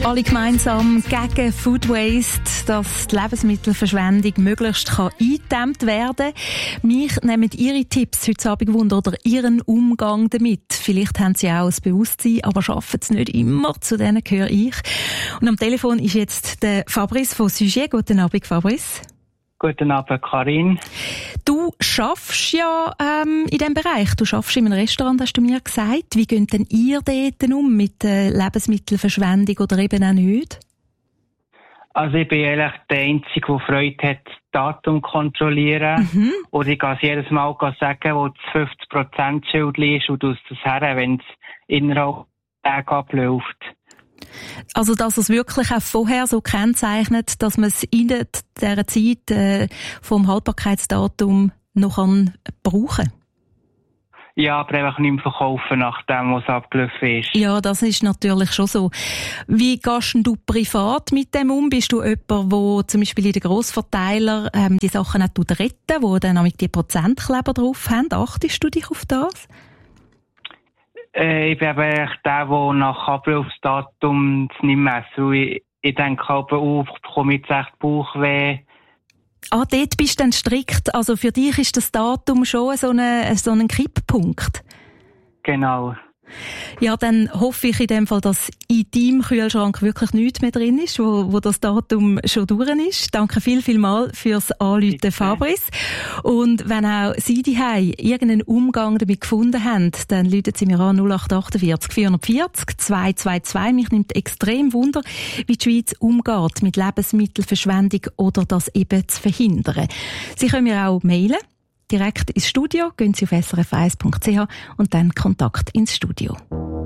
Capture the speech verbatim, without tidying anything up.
Alle gemeinsam gegen Food Waste, dass die Lebensmittelverschwendung möglichst kann eingedämmt werden kann. Mich nehmen Ihre Tipps heute Abend Wunder oder Ihren Umgang damit. Vielleicht haben Sie auch ein Bewusstsein, aber schaffen es nicht immer. Zu denen gehöre ich. Und am Telefon ist jetzt der Fabrice von Sujet. Guten Abend, Fabrice. Guten Abend, Karin. Du schaffst ja ähm, in diesem Bereich. Du schaffst in einem Restaurant, hast du mir gesagt. Wie geht denn ihr dort um mit der Lebensmittelverschwendung oder eben auch nicht? Also ich bin eigentlich der Einzige, der Freude hat, das Datum zu kontrollieren. Mhm. Und ich kann es jedes Mal sagen, wo das fünfzig Prozent Schild ist und aus das her, wenn es innerhalb der Tage abläuft. Also, dass es wirklich auch vorher so kennzeichnet, dass man es in dieser Zeit äh, vom Haltbarkeitsdatum noch kann brauchen kann? Ja, aber einfach nicht mehr verkaufen, nachdem was abgelaufen ist. Ja, das ist natürlich schon so. Wie gehst du privat mit dem um? Bist du jemand, der zum Beispiel in den Grossverteiler ähm, die Sachen auch retten, die dann auch die Prozentkleber drauf haben? Achtest du dich auf das? Äh, ich bin eben der, der nach Ablaufsdatum es nicht messen. Ich, ich denke aber auch, ich bekomme jetzt echt Bauchweh. Ah, dort bist du dann strikt. Also für dich ist das Datum schon so ein so ein Kipppunkt. Genau. Ja, dann hoffe ich in dem Fall, dass in deinem Kühlschrank wirklich nichts mehr drin ist, wo, wo das Datum schon durch ist. Danke viel, viel mal fürs Anrufen, Fabrice. Und wenn auch Sie daheim irgendeinen Umgang damit gefunden haben, dann rufen Sie mir an null acht achtundvierzig vierhundertvierzig zweihundertzweiundzwanzig. Mich nimmt extrem Wunder, wie die Schweiz umgeht mit Lebensmittelverschwendung oder das eben zu verhindern. Sie können mir auch mailen. Direkt ins Studio, gehen Sie auf s r f eins punkt c h und dann Kontakt ins Studio.